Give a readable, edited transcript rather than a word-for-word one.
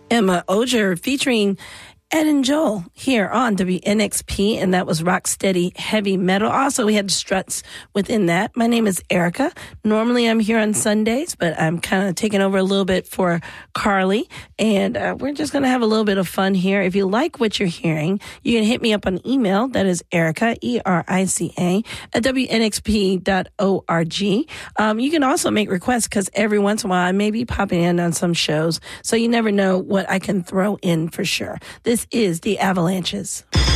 Emma Oger featuring Ed and Joel here on WNXP, and that was Rocksteady Heavy Metal. Also, we had Struts within that. My name is Erica. Normally, I'm here on Sundays, but I'm kind of taking over a little bit for Carly, and we're just going to have a little bit of fun here. If you like what you're hearing, you can hit me up on email. That is Erica, ERICA, at WNXP.org. You can also make requests because every once in a while I may be popping in on some shows, so you never know what I can throw in for sure. This is the Avalanches.